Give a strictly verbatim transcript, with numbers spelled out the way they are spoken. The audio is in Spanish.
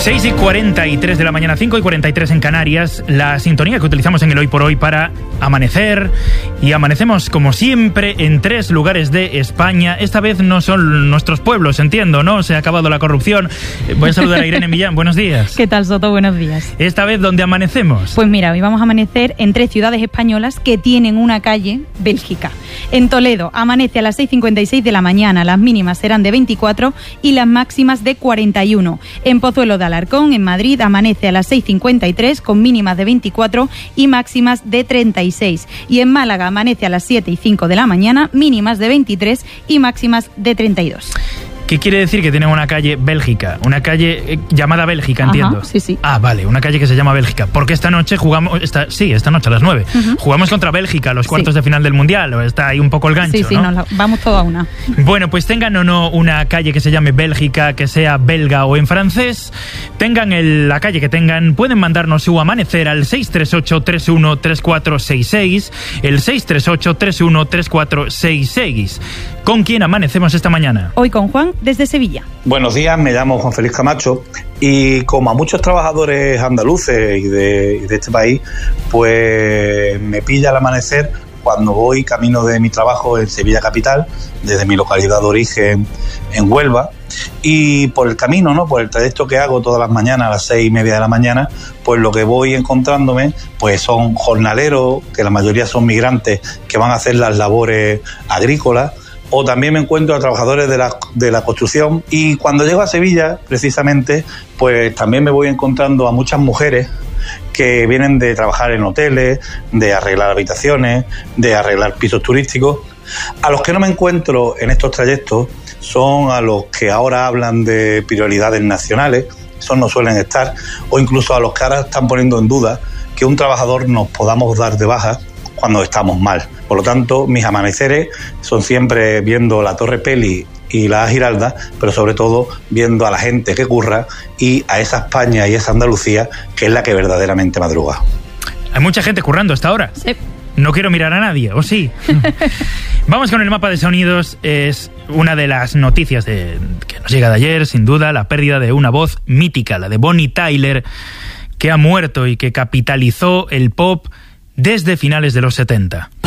seis y cuarenta y tres de la mañana, cinco y cuarenta y tres en Canarias, la sintonía que utilizamos en el Hoy por Hoy para amanecer. Y amanecemos, como siempre, en tres lugares de España. Esta vez no son nuestros pueblos, entiendo, ¿no? Se ha acabado la corrupción. Voy a saludar a Irene Millán. Buenos días. ¿Qué tal, Soto? Buenos días. Esta vez, ¿dónde amanecemos? Pues mira, hoy vamos a amanecer en tres ciudades españolas que tienen una calle Bélgica. En Toledo amanece a las seis y cincuenta y seis de la mañana. Las mínimas serán de veinticuatro y las máximas de cuarenta y uno. En Pozuelo de Alarcón, en Madrid, amanece a las seis y cincuenta y tres con mínimas de veinticuatro y máximas de treinta y seis. Y en Málaga amanece a las siete y cinco de la mañana, mínimas de veintitrés y máximas de treinta y dos. ¿Qué quiere decir que tienen una calle Bélgica? Una calle eh, llamada Bélgica, entiendo. Ajá, sí, sí. Ah, vale, una calle que se llama Bélgica. Porque esta noche jugamos, esta, sí, esta noche a las nueve, uh-huh. jugamos contra Bélgica, los cuartos sí. de final del Mundial, o está ahí un poco el gancho, sí, sí, ¿no? Nos la, vamos todo a una. Bueno, pues tengan o no una calle que se llame Bélgica, que sea belga o en francés, tengan el, la calle que tengan, pueden mandarnos su amanecer al seis tres ocho, tres uno tres cuatro seis seis, el seis tres ocho, tres uno tres cuatro seis seis. ¿Con quién amanecemos esta mañana? Hoy con Juan, desde Sevilla. Buenos días, me llamo Juan Félix Camacho y como a muchos trabajadores andaluces y de, y de este país, pues me pilla el amanecer cuando voy camino de mi trabajo en Sevilla capital, desde mi localidad de origen en Huelva, y por el camino, ¿no? Por el trayecto que hago todas las mañanas a las seis y media de la mañana, pues lo que voy encontrándome pues son jornaleros, que la mayoría son migrantes, que van a hacer las labores agrícolas, o también me encuentro a trabajadores de la, de la construcción. Y cuando llego a Sevilla, precisamente, pues también me voy encontrando a muchas mujeres que vienen de trabajar en hoteles, de arreglar habitaciones, de arreglar pisos turísticos. A los que no me encuentro en estos trayectos son a los que ahora hablan de prioridades nacionales, esos no suelen estar, o incluso a los que ahora están poniendo en duda que un trabajador nos podamos dar de baja cuando estamos mal. Por lo tanto, mis amaneceres son siempre viendo la Torre Peli y la Giralda, pero sobre todo viendo a la gente que curra y a esa España y esa Andalucía que es la que verdaderamente madruga. Hay mucha gente currando hasta ahora. Sí. No quiero mirar a nadie, ¿o sí? Vamos con el mapa de sonidos. Es una de las noticias de, que nos llega de ayer, sin duda, la pérdida de una voz mítica, la de Bonnie Tyler, que ha muerto y que capitalizó el pop desde finales de los setenta.